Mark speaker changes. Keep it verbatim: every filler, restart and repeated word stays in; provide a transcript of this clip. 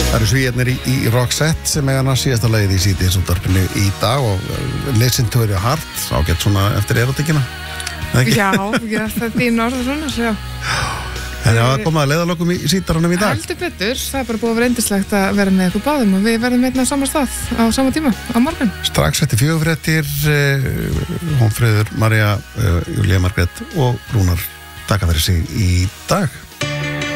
Speaker 1: Það eru svíjarnir í, í Roxette sem eiga hana síðasta lagið í síðdegisútvarpinu í dag og Listen to your heart, ágætt svona eftir erotíkina.
Speaker 2: Já, já, það er þín orð svona, já.
Speaker 1: En það er komið að leiðalokum í sítaranum í dag.
Speaker 2: Heldur betur, það er bara búið að vera yndislegt að vera með ykkur báðum og við verðum einnig á sama stað á sama tíma, á morgun.
Speaker 1: Strax eftir fjögurfréttir, uh, Hómfríður, María, uh, Júlía Margrét og Rúnar taka fyrir sig í dag.